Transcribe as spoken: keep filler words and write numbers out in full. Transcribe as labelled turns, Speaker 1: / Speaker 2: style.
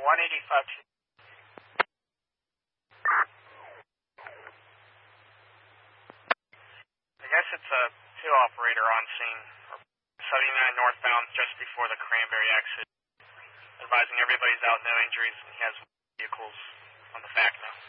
Speaker 1: one eighty-five. I guess it's a two operator on scene. seventy-nine northbound just before the Cranberry exit. Advising everybody's out, no injuries, and he has vehicles on the back now.